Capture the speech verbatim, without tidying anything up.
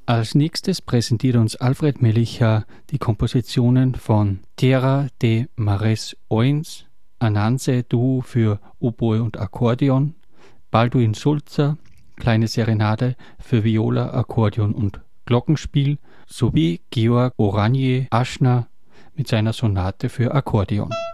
Als nächstes präsentiert uns Alfred Mellicha die Kompositionen von Terra de Mares eins, Ananse Duo für Oboe und Akkordeon, Balduin Sulzer, Kleine Serenade für Viola, Akkordeon und Glockenspiel sowie Georg Oranje Aschner mit seiner Sonate für Akkordeon.